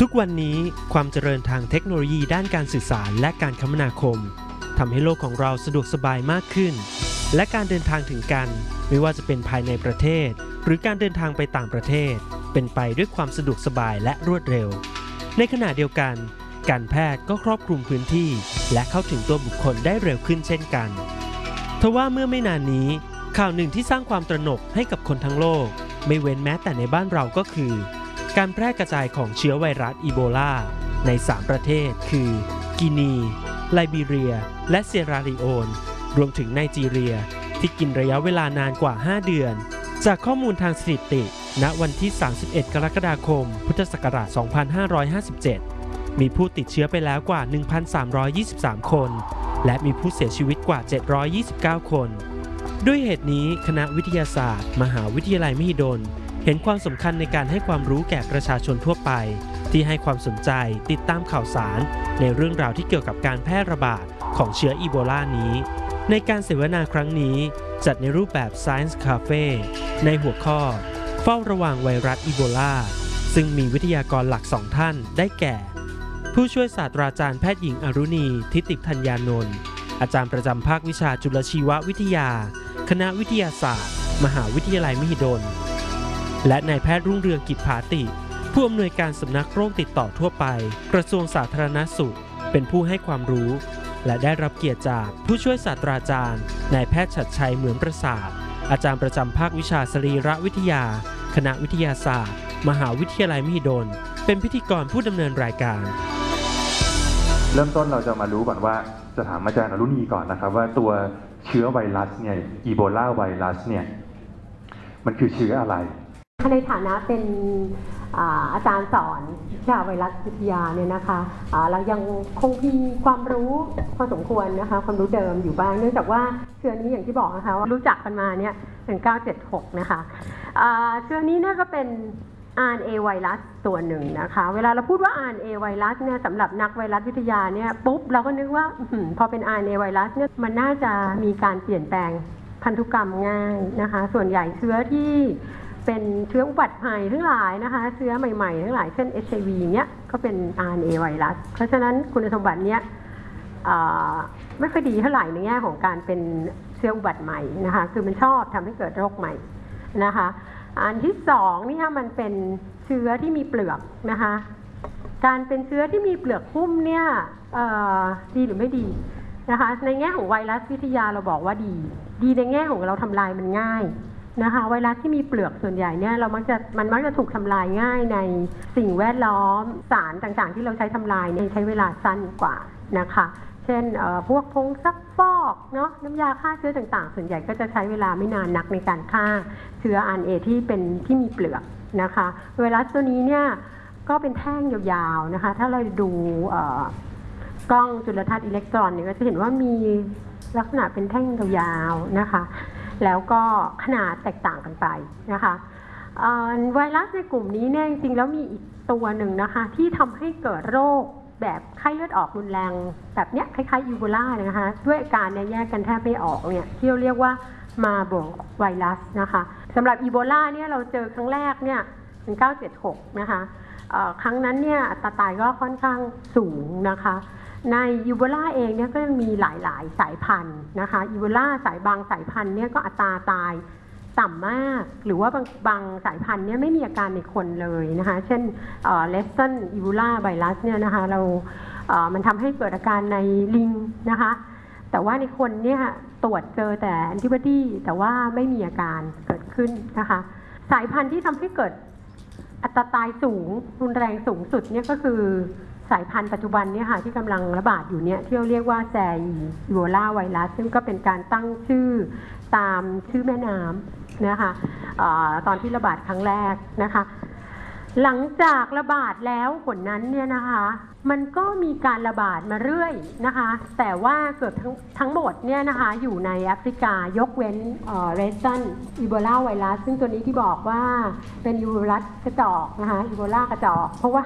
ทุกวันนี้ความเจริญทางเทคโนโลยีด้านการสื่อสารและการคมนาคมทำให้โลกของเราสะดวกสบายมากขึ้นและการเดินทางถึงกันไม่ว่าจะเป็นภายในประเทศหรือการเดินทางไปต่างประเทศเป็นไปด้วยความสะดวกสบายและรวดเร็วในขณะเดียวกันการแพทย์ก็ครอบคลุมพื้นที่และเข้าถึงตัวบุคคลได้เร็วขึ้นเช่นกันทว่าเมื่อไม่นานนี้ข่าวหนึ่งที่สร้างความตระหนกให้กับคนทั้งโลกไม่เว้นแม้แต่ในบ้านเราก็คือการแพร่กระจายของเชื้อไวรัสอีโบลาใน3ประเทศคือกินีไลบีเรียและเซียราลีโอนรวมถึงไนจีเรียที่กินระยะเวลานานกว่า5เดือนจากข้อมูลทางสถิติณวันที่31กรกฎาคมพุทธศักราช2557มีผู้ติดเชื้อไปแล้วกว่า 1,323 คนและมีผู้เสียชีวิตกว่า729คนด้วยเหตุนี้คณะวิทยาศาสตร์มหาวิทยาลัยมหิดลเห็นความสำคัญในการให้ความรู้แก่ประชาชนทั่วไปที่ให้ความสนใจติดตามข่าวสารในเรื่องราวที่เกี่ยวกับการแพร่ระบาดของเชื้ออีโบลานี้ในการเสวนาครั้งนี้จัดในรูปแบบ Science Cafe ในหัวข้อเฝ้าระวังไวรัสอีโบลาซึ่งมีวิทยากรหลัก2ท่านได้แก่ผู้ช่วยศาสตราจารย์แพทย์หญิงอรุณีทิติธัญญานนท์อาจารย์ประจำภาควิชาจุลชีววิทยาคณะวิทยาศาสตร์มหาวิทยาลัยมหิดลและนายแพทย์รุ่งเรืองกิจภาติผู้อำนวยการสำนักโรคติดต่อทั่วไปกระทรวงสาธารณสุขเป็นผู้ให้ความรู้และได้รับเกียรติจากผู้ช่วยศาสตราจารย์นายแพทย์ฉัตรชัยเหมือนประสาทอาจารย์ประจำภาควิชาสรีรวิทยาคณะวิทยาศาสตร์มหาวิทยาลัยมหิดลเป็นพิธีกรผู้ดำเนินรายการเริ่มต้นเราจะมารู้ก่อนว่าจะถามอาจารย์อรุณีก่อนนะครับว่าตัวเชื้อไวรัสเนี่ยอีโบลาไวรัสเนี่ยมันคือเชื้ออะไรในฐานะเป็นอาจารย์สอนวิชาไวรัสวิทยาเนี่ยนะคะเรายังคงมีความรู้พอสมควรนะคะความรู้เดิมอยู่บ้างเนื่องจากว่าเชื้อนี้อย่างที่บอกนะคะว่ารู้จักกันมาเนี่ย1976นะคะเชื้อนี้เนี่ยก็เป็น RNA ไวรัสตัวหนึ่งนะคะเวลาเราพูดว่า RNA ไวรัสเนี่ยสำหรับนักไวรัสวิทยาเนี่ยปุ๊บเราก็นึกว่าพอเป็น RNA ไวรัสเนี่ยมันน่าจะมีการเปลี่ยนแปลงพันธุกรรมง่ายนะคะส่วนใหญ่เชื้อที่เป็นเชื้ออุบัติใหม่ทั้งหลายนะคะเชื้อใหม่ๆทั้งหลายเช่น HIV เนี้ยก็เป็น RNA ไวรัสเพราะฉะนั้นคุณสมบัติเนี้ยไม่ค่อยดีเท่าไหร่ในแง่ของการเป็นเชื้ออุบัติใหม่นะคะคือมันชอบทำให้เกิดโรคใหม่นะคะอันที่2นี่มันเป็นเชื้อที่มีเปลือกนะคะการเป็นเชื้อที่มีเปลือกหุ้มเนี่ยดีหรือไม่ดีนะคะในแง่ของไวรัสวิทยาเราบอกว่าดีในแง่ของเราทำลายมันง่ายนะคะไวรัสที่มีเปลือกส่วนใหญ่เนี่ยมันมักจะถูกทำลายง่ายในสิ่งแวดล้อมสารต่างๆที่เราใช้ทำลายเนี่ยใช้เวลาสั้นกว่านะคะเช่นพวกผงซักฟอกเนาะน้ำยาฆ่าเชื้อต่างๆส่วนใหญ่ก็จะใช้เวลาไม่นานนักในการฆ่าเชื้อ RNA ที่มีเปลือกนะคะไวรัสตัวนี้เนี่ยก็เป็นแท่งยาวๆนะคะถ้าเราดูกล้องจุลทรรศน์อิเล็กตรอนเนี่ยก็จะเห็นว่ามีลักษณะเป็นแท่งยาวๆนะคะแล้วก็ขนาดแตกต่างกันไปนะคะไวรัสในกลุ่มนี้เนี่ยจริงๆแล้วมีอีกตัวหนึ่งนะคะที่ทำให้เกิดโรคแบบไข้เลือดออกรุนแรงแบบเนี้ยคล้ายๆอีโบลานะคะด้วยอาการเนี่ยแยกกันแทบไม่ออกเนี่ยที่เราเรียกว่ามาร์เบิร์กไวรัสนะคะสำหรับอีโบลาเนี่ยเราเจอครั้งแรกเนี่ย1976นะคะครั้งนั้นเนี่ยอัตราตายก็ค่อนข้างสูงนะคะในอีโบลาเองเนี่ยก็ยังมีหลายๆสายพันธุ์นะคะอีโบลาบางสายพันธุ์เนี่ยก็อัตราตายต่ำมากหรือว่าบางสายพันธุ์เนี่ยไม่มีอาการในคนเลยนะคะเช่นเลสตันอีโบลาไวรัสเนี่ยนะคะมันทำให้เกิดอาการในลิงนะคะแต่ว่าในคนเนี่ยตรวจเจอแต่แอนติบอดีแต่ว่าไม่มีอาการเกิดขึ้นนะคะสายพันธุ์ที่ทำให้เกิดอัตราตายสูงรุนแรงสูงสุดเนี่ยก็คือสายพันธุ์ปัจจุบันเนี่ยค่ะที่กำลังระบาดอยู่เนี่ยที่เราเรียกว่าแซอีโบลาไวรัสซึ่งก็เป็นการตั้งชื่อตามชื่อแม่น้ำนะคะตอนที่ระบาดครั้งแรกนะคะหลังจากระบาดแล้วผลนั้นเนี่ยนะคะมันก็มีการระบาดมาเรื่อยนะคะแต่ว่าเกือบทั้งหมดเนี่ยนะคะอยู่ในแอฟริกายกเว้นเรสตันอีโบลาไวรัสซึ่งตัวนี้ที่บอกว่าเป็นอีโบลากระจอกนะคะอีโบลากระจอกเพราะว่า